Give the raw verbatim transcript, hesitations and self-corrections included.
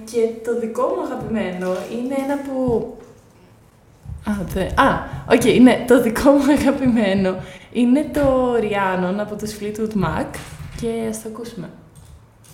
και το δικό μου αγαπημένο είναι ένα που... Α, θε... Α, οκ, okay, ναι, το δικό μου αγαπημένο είναι το Rhiannon από τους Fleetwood Mac και ας το ακούσουμε.